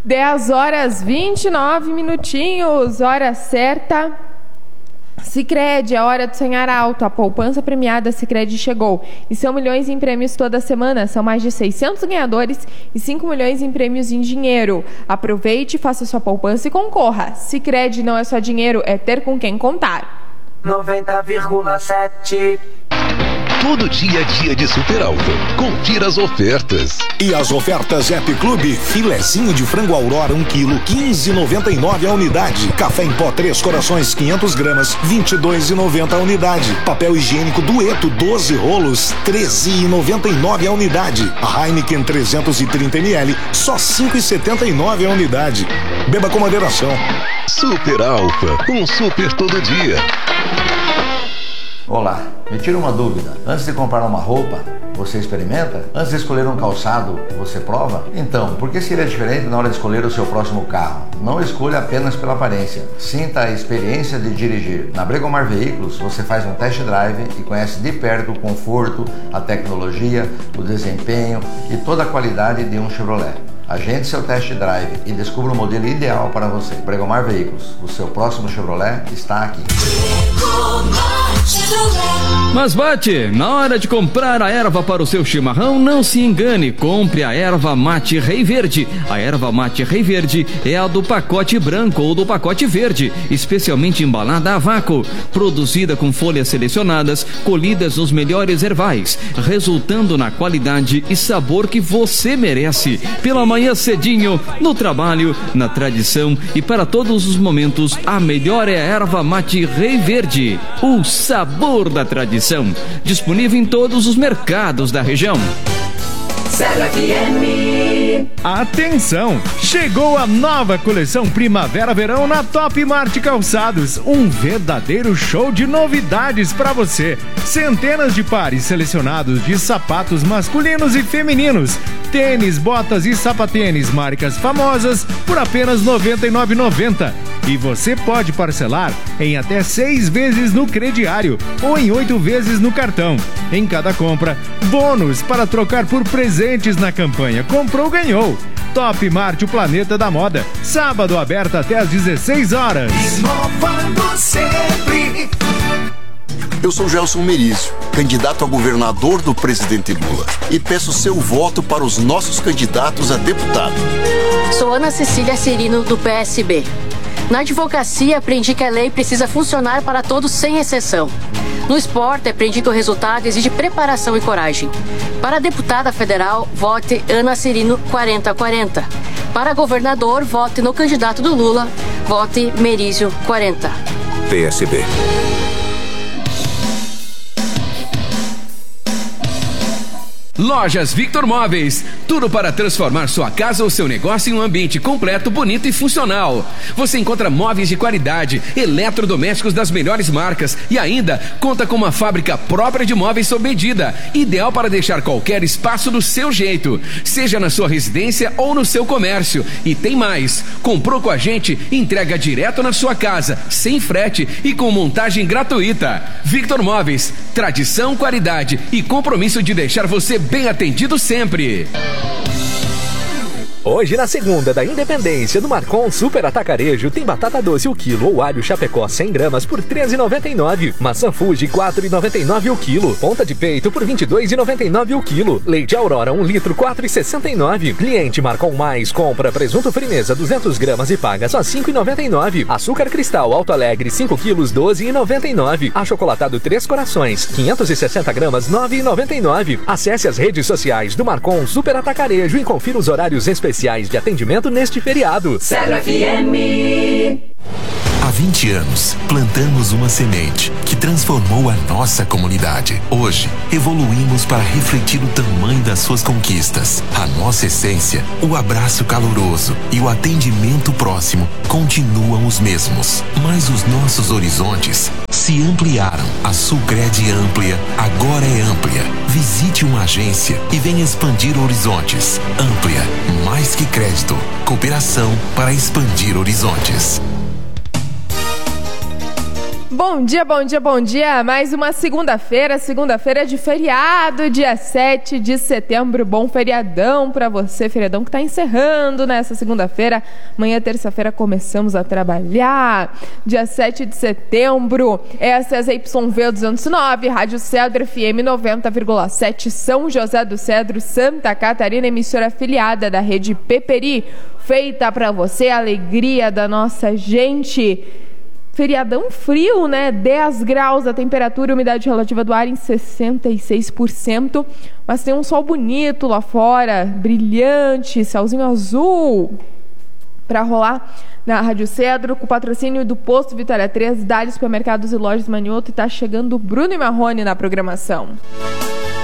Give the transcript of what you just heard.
10h29, hora certa. Sicredi, é hora de sonhar alto. A poupança premiada Sicredi chegou. E são milhões em prêmios toda semana. São mais de 600 ganhadores e 5 milhões em prêmios em dinheiro. Aproveite, faça sua poupança e concorra. Sicredi não é só dinheiro, é ter com quem contar. 90,7. Todo dia é dia de Super Alfa. Confira as ofertas. E as ofertas App Clube: filezinho de frango Aurora 1 kg, 15,99 a unidade. Café em pó 3 corações 500 gramas, 22,90 a unidade. Papel higiênico Dueto 12 rolos, 13,99 a unidade. A Heineken 330 ml, só 5,79 a unidade. Beba com moderação. Super Alfa, um super todo dia. Olá, me tira uma dúvida. Antes de comprar uma roupa, você experimenta? Antes de escolher um calçado, você prova? Então, por que seria diferente na hora de escolher o seu próximo carro? Não escolha apenas pela aparência. Sinta a experiência de dirigir. Na Bregomar Veículos, você faz um test drive e conhece de perto o conforto, a tecnologia, o desempenho e toda a qualidade de um Chevrolet. Agende seu test drive e descubra o modelo ideal para você. Bregomar Veículos, o seu próximo Chevrolet está aqui. Mas Bate, na hora de comprar a erva para o seu chimarrão, não se engane, compre a erva mate Rei Verde. A erva mate Rei Verde é a do pacote branco ou do pacote verde, especialmente embalada a vácuo, produzida com folhas selecionadas, colhidas nos melhores ervais, resultando na qualidade e sabor que você merece. Pela manhã cedinho, no trabalho, na tradição e para todos os momentos, a melhor é a erva mate Rei Verde. O sabor da tradição. Disponível em todos os mercados da região. Atenção! Chegou a nova coleção Primavera-Verão na Top Mart Calçados. Um verdadeiro show de novidades para você. Centenas de pares selecionados de sapatos masculinos e femininos. Tênis, botas e sapatênis, marcas famosas, por apenas R$ 99,90. E você pode parcelar em até 6 vezes no crediário ou em 8 vezes no cartão. Em cada compra, bônus para trocar por presentes na campanha Comprou, Ganhou. Top Mart, o planeta da moda. Sábado aberto até às 16 horas. Inovando sempre. Eu sou Gelson Merizio, candidato a governador do presidente Lula, e peço seu voto para os nossos candidatos a deputado. Sou Ana Cecília Cirino, do PSB. Na advocacia, aprendi que a lei precisa funcionar para todos sem exceção. No esporte, aprendi que o resultado exige preparação e coragem. Para deputada federal, vote Ana Cirino 4040. Para governador, vote no candidato do Lula, vote Merizio 40. PSB. Lojas Victor Móveis, tudo para transformar sua casa ou seu negócio em um ambiente completo, bonito e funcional. Você encontra móveis de qualidade, eletrodomésticos das melhores marcas e ainda conta com uma fábrica própria de móveis sob medida, ideal para deixar qualquer espaço do seu jeito, seja na sua residência ou no seu comércio. E tem mais, comprou com a gente, entrega direto na sua casa, sem frete e com montagem gratuita. Victor Móveis, tradição, qualidade e compromisso de deixar você bem atendido sempre. Hoje, na segunda da Independência, no Marcon Super Atacarejo, tem batata doce o quilo ou alho Chapecó 100 gramas por R$ 13,99. Maçã Fuji, R$ 4,99 o quilo. Ponta de peito por R$ 22,99 o quilo. Leite Aurora, 1 litro, R$ 4,69. Cliente Marcon Mais, compra presunto Frimeza 200 gramas e paga só R$ 5,99. Açúcar Cristal Alto Alegre, 5 quilos, R$ 12,99. Achocolatado 3 Corações, 560 gramas, R$ 9,99. Acesse as redes sociais do Marcon Super Atacarejo e confira os horários especiais de atendimento neste feriado. 0 FM. Há 20 anos, plantamos uma semente que transformou a nossa comunidade. Hoje, evoluímos para refletir o tamanho das suas conquistas. A nossa essência, o abraço caloroso e o atendimento próximo continuam os mesmos. Mas os nossos horizontes se ampliaram. A Sulcred Amplia agora é amplia. Visite uma agência e venha expandir horizontes. Amplia, mais que crédito, cooperação para expandir horizontes. Bom dia, bom dia, bom dia. Mais uma segunda-feira de feriado, dia 7 de setembro. Bom feriadão pra você, feriadão que tá encerrando nessa segunda-feira. Amanhã, terça-feira, começamos a trabalhar. Dia 7 de setembro, essa é a ZYV 209, Rádio Cedro FM 90,7, São José do Cedro, Santa Catarina, emissora afiliada da rede Peperi. Feita pra você, a alegria da nossa gente. Feriadão frio, né? 10 graus a temperatura, umidade relativa do ar em 66%. Mas tem um sol bonito lá fora, brilhante, céuzinho azul para rolar na Rádio Cedro, com o patrocínio do Posto Vitória 3, Dali Supermercados e Lojas Manioto. E tá chegando o Bruno e Marrone na programação.